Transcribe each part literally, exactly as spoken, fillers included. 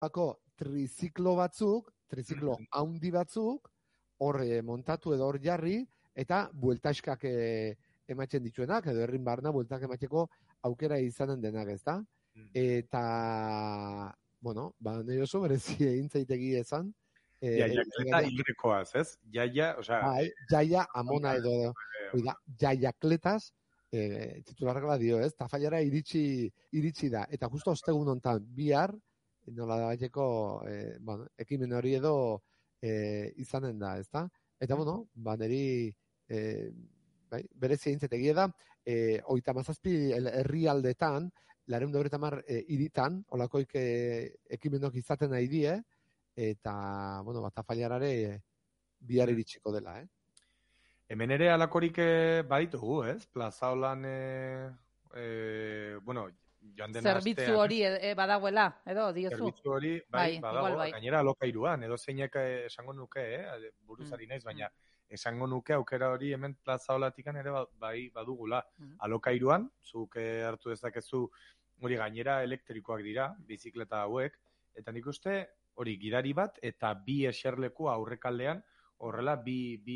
triziklo batzuk, triziklo haundi batzuk, hor eh, montatu edo hor jarri, eta bueltaskak eh, ematen dituenak, edo herrin barna bueltak emateko aukera izanen denak, ez da? Eta, bueno, ba, nire oso berezi egin zaitegi ezan. Eh, ja, jakleta igrekoaz, ez? Jaia, osea... Bai, jaia amona edo, oida, jaiakletaz, eh, titularrak badio, ez? Tafaiara iritsi, iritsi da. Eta justo ostegun hontan bihar, nola da baiteko, eh, bueno, ekimen hori edo eh, izanen da, ez da? Eta, bueno, ba, niri, eh, bai, berezi egin zaitegi da, eh, oita mazazpi herrialdetan, lareun da horretan mar e, iritan, olakoik e, ekimenok izaten nahi die, eta, bueno, bat afailarare e, bihar iritsiko dela, eh? Hemen ere alakorik e, baditugu, ez? Plaza holan, e, e, bueno, joan dena zerbitzu astean, hori e, badagoela, edo, diozu? Zerbitzu hori, bai, bai badago, bai. Gainera alokairuan, edo zeinek esango nuke, eh? Buruzari naiz, baina esango nuke aukera hori hemen plaza holatikan ere bai badugula. Mm. Alokairuan, zuk hartu dezakezu hori gainera elektrikoak dira, bizikleta hauek, eta nik uste hori gidari bat eta bi eserleku aurrekaldean horrela bi, bi,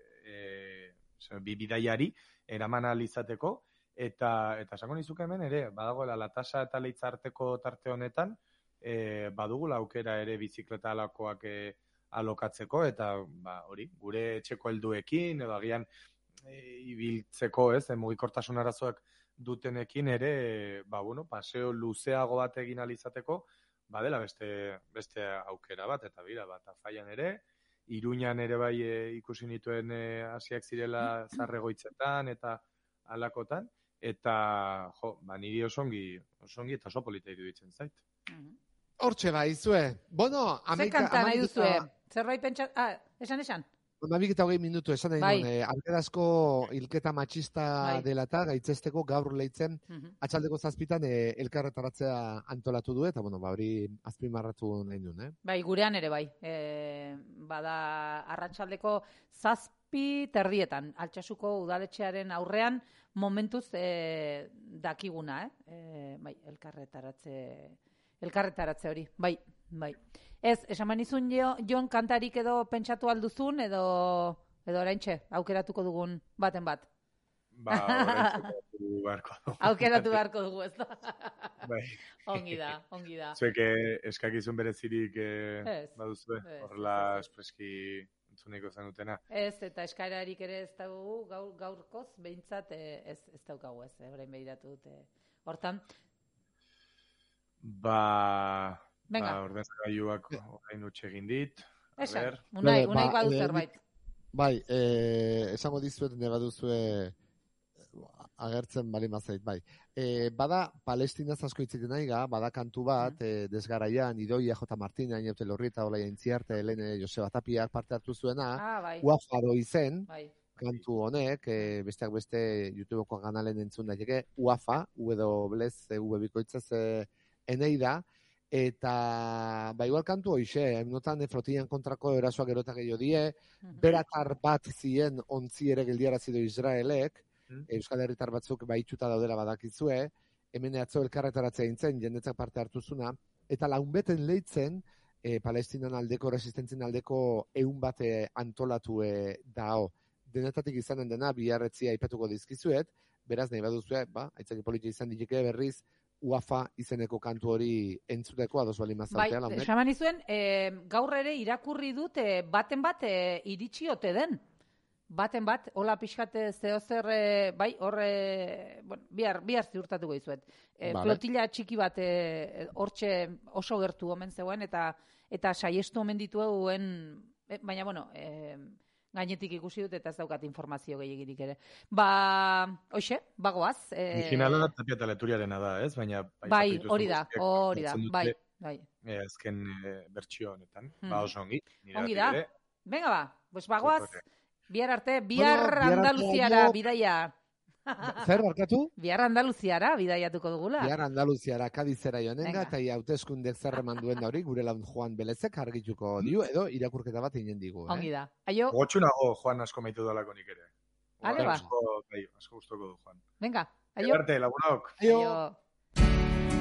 e, bi bidaiari eraman ahal izateko, eta eta esango nizuke hemen ere, badagoela Latasa eta Leitza arteko tarte honetan, e, badugula aukera ere bizikleta alakoak e, alokatzeko, eta ba, hori, gure etxeko helduekin, edo agian e, ibiltzeko, ez, e, mugikortasun arazoak dutenekin ere, ba, bueno, paseo luzeago bat egin alizateko, badela beste, beste aukera bat, eta bira, bat afaian ere, Iruñan ere bai e, ikusi nituen hasiak zirela zarregoitzetan, eta alakotan, eta, jo, ba, niri osongi, osongi eta oso polita iruditzen zait. Hortxe bai, zue. Bueno, Ze kanta nahi duzue? Zerbait pentsa... Ah, esan, esan. Amabik eta hogei minutu esan nahi bai. Duen, eh, arkerazko hilketa matxista bai. Dela eta gaitzesteko gaur lehitzen uh-huh. atxaldeko zazpitan eh, elkarretaratzea antolatu du, eta bueno, ba, hori azpimarratu nahi duen, eh? Bai, gurean ere bai. E, bada arratsaldeko zazpi terdietan, Altsasuko udaletxearen aurrean momentuz e, dakiguna, eh? E, bai, elkarretaratze... Elkarretaratze hori, bai, bai. Ez, esan manizun jo, Jon kantarik edo pentsatu alduzun, edo, edo oraintxe, aukeratuko dugun baten bat. Ba, aukeratu beharko dugu. Aukeratu beharko dugu, ez da? Bai. Ongi da, ongi da. Zueke eskakizun berezirik eh, baduzue, horrela espreski entzuneko zenutena. Ez, eta eskaerarik ere ez dugu, gaur, gaurkoz, behintzat ez, ez daukagu ez, orain behiratu dute. Hortan, Ba, ba ordenagailuak orain utxe egin dit. Esan, unai, unai ba, badu zerbait. Bai, eh, esango dizuet, ne baduzue agertzen bali mazait, bai. E, bada, Palestinaz asko itziten nahi ga, bada kantu bat, mm. e, desgaraian, Idoia, J. Martina, Inaute Lorrita, Ola Jaintziarte, Helene Joseba Tapiak parte hartu zuena, ah, bai. Uafado izen, bai. kantu honek, e, besteak beste YouTubeko kanalen entzun daiteke, Uafa, W, V bikoitzez, e, enei da, eta ba igual kantu hoxe, notan Frotian kontrako erasoak erotak gehiago die, uh-huh. beratar bat zien ontzi ere geldiarazi du Israelek, uh-huh. Euskal Herritar batzuk baitxuta daudela badakizue, hemen atzo elkarretaratzea intzen, jendetzak parte hartuzuna, eta launbeten lehitzen, e, Palestinan aldeko, resistentzien aldeko eun bate antolatu e, dao. Denetatik izanen dena, biharretzia aipatuko dizkizuet, beraz nahi baduzue, ba, aitzaki politia izan ditike berriz, Uafa izeneko kantu hori entzuteko ados bali mazartea. Bai, esaman izuen, e, gaur ere irakurri dut e, baten bat e, iritsi ote den. Baten bat, hola pixkate zehozer, e, bai, horre, bueno, bihar, bihar ziurtatuko izuet. E, vale. Flotila txiki bat e, hortxe oso gertu omen zegoen, eta eta saiestu omen dituen, e, baina, bueno, e, gainetik ikusi dut eta ez daukat informazio gehiagirik ere. Ba, hoxe, bagoaz. E... Originala Tapia eta Leturiarena da, ez? Baina, bai, hori da, hori da, bai, bai. E, azken e, bertsio honetan, hmm. ba oso ongi. Ongi da, venga ba, pues bagoaz, bihar arte, bihar bueno, Andaluziara, bidaia. Zer, barkatu? Bihar Andaluziara, bidaiatuko dugula. Bihar Andaluziara, Kadizera joanenga, eta hauteskundek zerreman duen da hori, gure laun Juan Belezek argituko dio, edo irakurketa bat inen digu. Eh? Ongi da. Aio. Gotxunago Juan asko maitu dalako nik ere. Ale ba. Asko, asko gustoko du Juan. Venga, aio. Arte, lagunok. Aio.